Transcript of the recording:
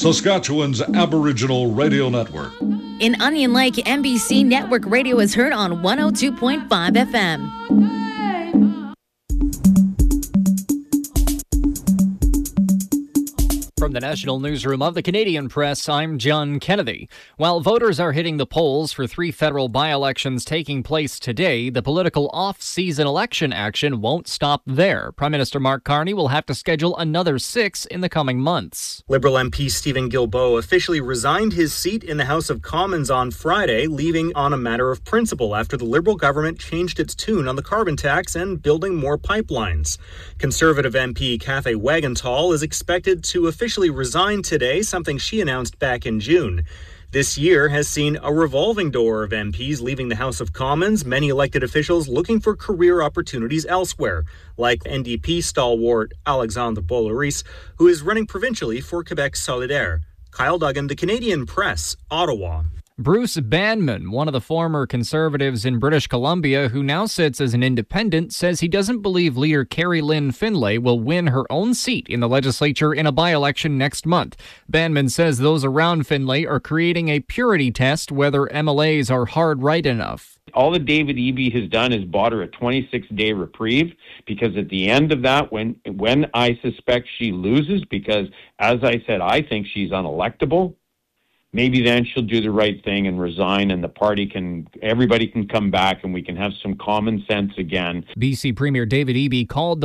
Saskatchewan's Aboriginal Radio Network. In Onion Lake, MBC Network Radio is heard on 102.5 FM. From the National Newsroom of the Canadian Press, I'm John Kennedy. While voters are hitting the polls for 3 federal by-elections taking place today, the political off-season election action won't stop there. Prime Minister Mark Carney will have to schedule another 6 in the coming months. Liberal MP Stephen Guilbeault officially resigned his seat in the House of Commons on Friday, leaving on a matter of principle after the Liberal government changed its tune on the carbon tax and building more pipelines. Conservative MP Cathay Wagenthal is expected to officially resigned today, something she announced back in June. This year has seen a revolving door of MPs leaving the House of Commons, many elected officials looking for career opportunities elsewhere, like NDP stalwart Alexandre Boulris, who is running provincially for Quebec Solidaire. Kyle Duggan, The Canadian Press, Ottawa. Bruce Banman, one of the former Conservatives in British Columbia who now sits as an independent, says he doesn't believe leader Carrie Lynn Finlay will win her own seat in the legislature in a by-election next month. Banman says those around Finlay are creating a purity test whether MLAs are hard-right enough. All that David Eby has done is bought her a 26-day reprieve, because at the end of that, when I suspect she loses, because as I said, I think she's unelectable, maybe then she'll do the right thing and resign, and everybody can come back and we can have some common sense again. BC Premier David Eby called the